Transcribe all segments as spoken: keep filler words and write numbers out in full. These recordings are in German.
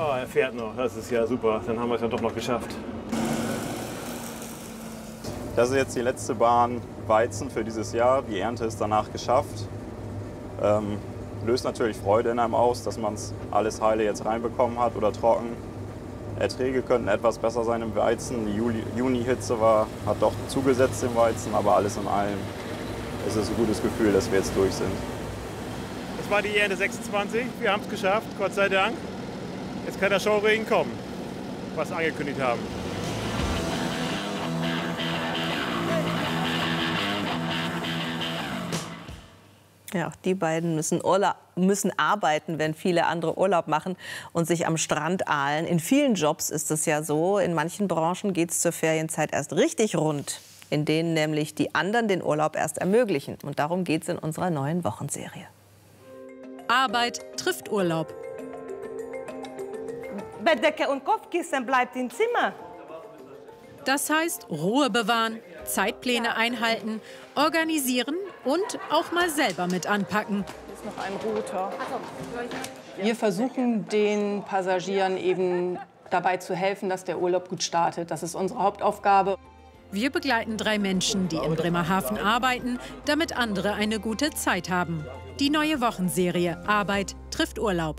Oh, er fährt noch. Das ist ja super. Dann haben wir es ja doch noch geschafft. Das ist jetzt die letzte Bahn Weizen für dieses Jahr. Die Ernte ist danach geschafft. Ähm, löst natürlich Freude in einem aus, dass man es alles heile jetzt reinbekommen hat oder trocken. Erträge könnten etwas besser sein im Weizen. Die Juli, Juni-Hitze war, hat doch zugesetzt im Weizen, aber alles in allem ist es ein gutes Gefühl, dass wir jetzt durch sind. Das war die Ernte sechsundzwanzig. Wir haben es geschafft, Gott sei Dank. Jetzt kann der Schauregen kommen, was wir angekündigt haben. Ja, auch die beiden müssen, Urlaub, müssen arbeiten, wenn viele andere Urlaub machen und sich am Strand ahlen. In vielen Jobs ist es ja so. In manchen Branchen geht es zur Ferienzeit erst richtig rund, in denen nämlich die anderen den Urlaub erst ermöglichen. Und darum geht es in unserer neuen Wochenserie. Arbeit trifft Urlaub. Bettdecke und Kopfkissen bleibt im Zimmer. Das heißt, Ruhe bewahren, Zeitpläne einhalten, organisieren und auch mal selber mit anpacken. Hier ist noch ein roter. Wir versuchen den Passagieren eben dabei zu helfen, dass der Urlaub gut startet. Das ist unsere Hauptaufgabe. Wir begleiten drei Menschen, die in Bremerhaven arbeiten, damit andere eine gute Zeit haben. Die neue Wochenserie Arbeit trifft Urlaub.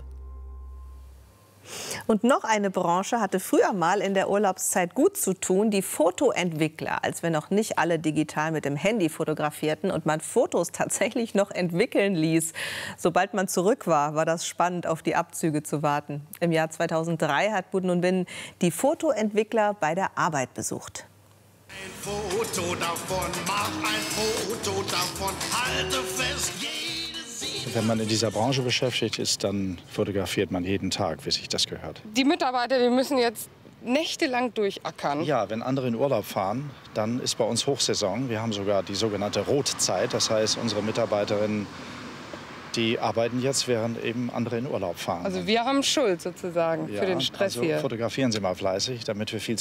Und noch eine Branche hatte früher mal in der Urlaubszeit gut zu tun, die Fotoentwickler. Als wir noch nicht alle digital mit dem Handy fotografierten und man Fotos tatsächlich noch entwickeln ließ. Sobald man zurück war, war das spannend, auf die Abzüge zu warten. Im Jahr zweitausenddrei hat Budden und Binnen die Fotoentwickler bei der Arbeit besucht. Ein Foto davon, mach ein Foto davon, halte fest, jede Seele. Wenn man in dieser Branche beschäftigt ist, dann fotografiert man jeden Tag, wie sich das gehört. Die Mitarbeiter, die müssen jetzt nächtelang durchackern. Ja, wenn andere in Urlaub fahren, dann ist bei uns Hochsaison. Wir haben sogar die sogenannte Rotzeit. Das heißt, unsere Mitarbeiterinnen, die arbeiten jetzt, während eben andere in Urlaub fahren. Also wir haben Schuld sozusagen ja, für den Stress also hier. Fotografieren Sie mal fleißig, damit wir viel